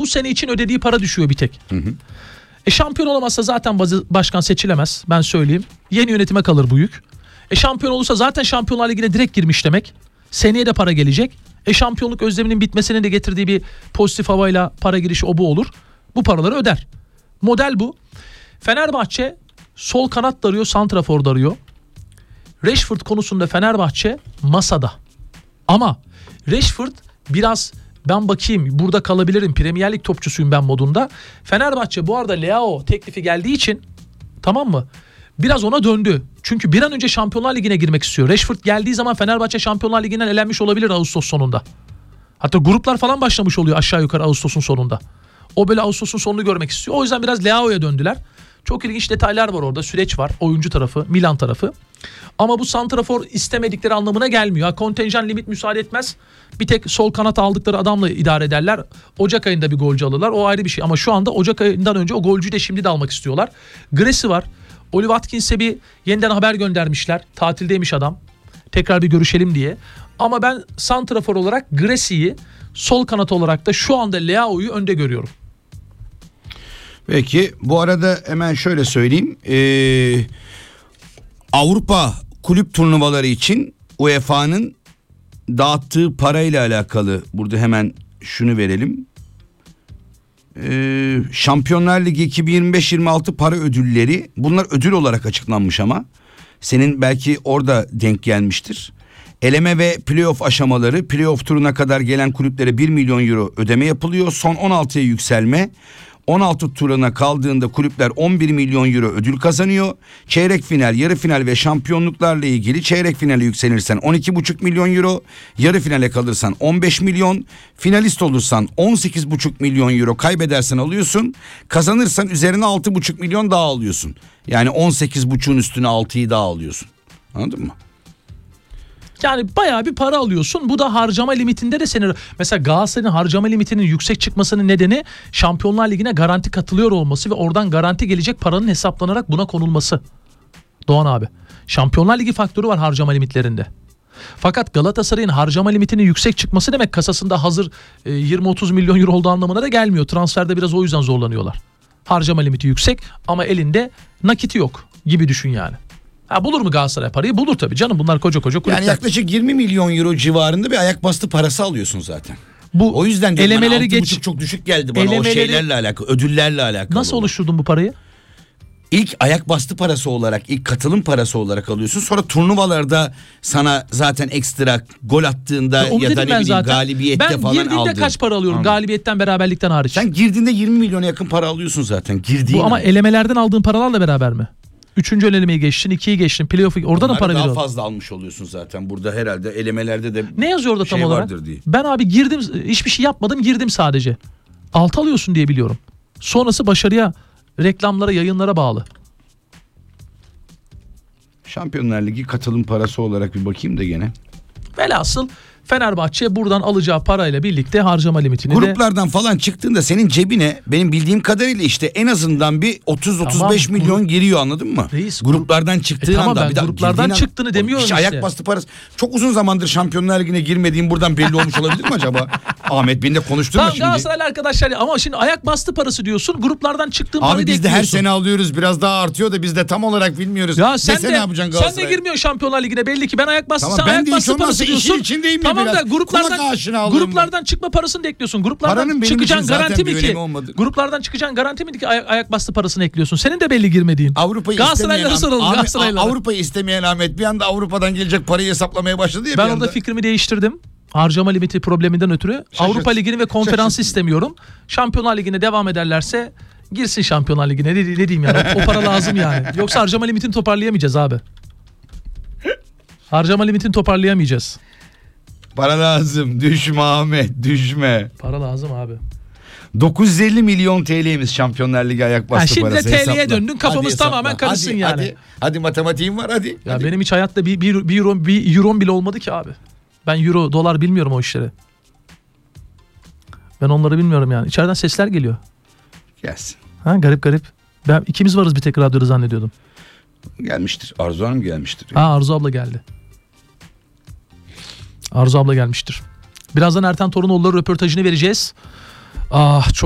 bu sene için ödediği para düşüyor bir tek. Hı hı. Şampiyon olamazsa zaten başkan seçilemez, ben söyleyeyim. Yeni yönetime kalır bu yük. Şampiyon olursa zaten Şampiyonlar Ligi'ne direkt girmiş demek. Seneye de para gelecek. Şampiyonluk özleminin bitmesinin de getirdiği bir pozitif havayla para girişi o bu olur. Bu paraları öder. Model bu. Fenerbahçe sol kanat da arıyor, santrafor da arıyor. Rashford konusunda Fenerbahçe masada. Ama Rashford biraz ben bakayım burada kalabilirim, Premier Lig topçusuyum ben modunda. Fenerbahçe bu arada Leao teklifi geldiği için, tamam mı, biraz ona döndü. Çünkü bir an önce Şampiyonlar Ligi'ne girmek istiyor. Rashford geldiği zaman Fenerbahçe Şampiyonlar Ligi'nden elenmiş olabilir Ağustos sonunda. Hatta gruplar falan başlamış oluyor aşağı yukarı Ağustos'un sonunda. O böyle Ağustos'un sonunu görmek istiyor. O yüzden biraz Leao'ya döndüler. Çok ilginç detaylar var orada. Süreç var. Oyuncu tarafı, Milan tarafı. Ama bu santrafor istemedikleri anlamına gelmiyor. Kontenjan limit müsaade etmez. Bir tek sol kanat aldıkları adamla idare ederler. Ocak ayında bir golcü alırlar. O ayrı bir şey. Ama şu anda Ocak ayından önce o golcüyü de şimdi de almak istiyorlar. Gresi var. Oli Watkins'e bir yeniden haber göndermişler. Tatildeymiş adam. Tekrar bir görüşelim diye. Ama ben santrafor olarak Gresi'yi, sol kanat olarak da şu anda Leao'yu önde görüyorum. Peki bu arada hemen şöyle söyleyeyim. Avrupa kulüp turnuvaları için UEFA'nın dağıttığı parayla alakalı burada hemen şunu verelim. Şampiyonlar Ligi 2025-26 para ödülleri, bunlar ödül olarak açıklanmış ama senin belki orada denk gelmiştir. Eleme ve playoff aşamaları, playoff turuna kadar gelen kulüplere 1 milyon euro ödeme yapılıyor. Son 16'ya yükselme. 16 turuna kaldığında kulüpler 11 milyon euro ödül kazanıyor. Çeyrek final, yarı final ve şampiyonluklarla ilgili çeyrek finale yükselirsen 12,5 milyon euro, yarı finale kalırsan 15 milyon, finalist olursan 18,5 milyon euro, kaybedersen alıyorsun. Kazanırsan üzerine 6,5 milyon daha alıyorsun. Yani 18,5'un üstüne 6'yı daha alıyorsun. Anladın mı? Yani bayağı bir para alıyorsun. Bu da harcama limitinde de senin... Mesela Galatasaray'ın harcama limitinin yüksek çıkmasının nedeni Şampiyonlar Ligi'ne garanti katılıyor olması ve oradan garanti gelecek paranın hesaplanarak buna konulması. Doğan abi. Şampiyonlar Ligi faktörü var harcama limitlerinde. Fakat Galatasaray'ın harcama limitinin yüksek çıkması demek kasasında hazır 20-30 milyon euro olduğu anlamına da gelmiyor. Transferde biraz o yüzden zorlanıyorlar. Harcama limiti yüksek ama elinde nakiti yok gibi düşün yani. Bulur mu Galatasaray parayı? Bulur tabii canım, bunlar koca kulüpler. Yani yaklaşık 20 milyon euro civarında bir ayak bastı parası alıyorsun zaten. Bu o yüzden elemeleri geç, çok düşük geldi bana o şeylerle alakalı, ödüllerle alakalı. Nasıl oluşturdun bu parayı? İlk ayak bastı parası olarak, ilk katılım parası olarak alıyorsun. Sonra turnuvalarda sana zaten ekstra gol attığında ya da ne bileyim galibiyette falan aldın. Ben girdiğimde kaç para alıyorum galibiyetten, beraberlikten hariç? Sen girdiğinde 20 milyona yakın para alıyorsun zaten. Bu ama elemelerden aldığın paralarla beraber mi? 3. elemeyi geçtin, 2'yi geçtin, playoff'u oradan da para veriyorsun. Daha fazla almış oluyorsun zaten. Burada herhalde elemelerde de ne yazıyor orada tam olarak? Diye. Ben abi girdim, hiçbir şey yapmadım, girdim sadece. 6 alıyorsun diye biliyorum. Sonrası başarıya, reklamlara, yayınlara bağlı. Şampiyonlar Ligi katılım parası olarak bir bakayım da gene. Velhasıl Fenerbahçe buradan alacağı parayla birlikte harcama limitini gruplardan falan çıktığında senin cebine benim bildiğim kadarıyla işte en azından bir 30-35 milyon giriyor, anladın mı? Reis, gruplardan çıktığın tamam, anda. Ben gruplardan çıktığını demiyorum işte. Ayak bastı parası. Çok uzun zamandır Şampiyonlar Ligi'ne girmediğim buradan belli olmuş olabilir mi acaba? Ahmet beni de konuşturma tamam, şimdi. Galatasaraylı arkadaşlar ama şimdi ayak bastı parası diyorsun, gruplardan çıktığın parayı abi biz de her sene alıyoruz, biraz daha artıyor da biz de tam olarak bilmiyoruz. Ya sen de, ne yapacaksın Galatasaray? Sen de girmiyorsun Şampiyonlar Ligi'ne, belli ki ben ayak bastı, tamam, sen ayak bastı parası diyorsun. İçindeyim tamam biraz. Da gruplardan çıkma parasını da ekliyorsun. Gruplardan çıkacaksın garanti mi ki? Gruplardan çıkacaksın garanti mi ki ayak bastı parasını ekliyorsun? Senin de belli girmediğin. Avrupa'yı istemeyen Ahmet bir anda Avrupa'dan gelecek parayı hesaplamaya başladı ya. Ben orada fikrimi değiştirdim. Harcama limiti probleminden ötürü. Avrupa Ligi'ni ve konferansı istemiyorum. Şampiyonlar Ligi'ne devam ederlerse girsin Şampiyonlar Ligi'ne. Ne diyeyim yani? O para lazım yani. Yoksa harcama limitini toparlayamayacağız abi. Harcama limitini toparlayamayacağız. Para lazım. Düşme Ahmet, düşme. Para lazım abi. 950 milyon TL'miz Şampiyonlar Ligi ayak bastı şimdi parası. Şimdi de TL'ye döndün, kafamız tamamen karışsın yani. Hadi matematiğim var hadi. Ya benim hiç hayatta bir euro bile olmadı ki abi. Ben euro, dolar bilmiyorum o işleri. Ben onları bilmiyorum yani. İçeriden sesler geliyor. Gelsin. Garip. Ben ikimiz varız bir tek radyoda zannediyordum. Gelmiştir. Arzu Hanım gelmiştir. Arzu abla geldi. Arzu abla gelmiştir. Birazdan Ertan Torunoğulları röportajını vereceğiz. Çok